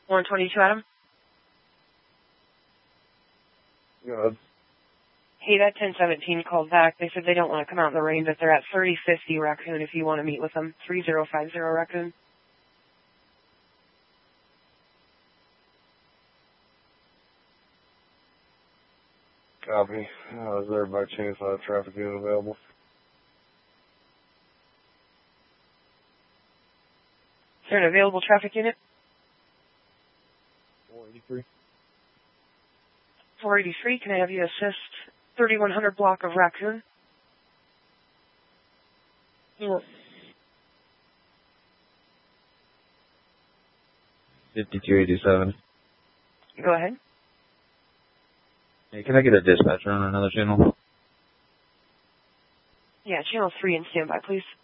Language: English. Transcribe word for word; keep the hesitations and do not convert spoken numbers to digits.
one twenty-two, Adam. Good. Hey, that ten seventeen called back. They said they don't want to come out in the rain, but they're at thirty fifty Raccoon if you want to meet with them. three zero five zero Raccoon. Copy. Uh, is there by chance a traffic unit available? Is there an available traffic unit? four eighty-three. four eighty-three, can I have you assist thirty-one hundred block of Raccoon? Sure. fifty-two eighty-seven. Go ahead. Hey, can I get a dispatcher on another channel? Yeah, channel three and standby, please.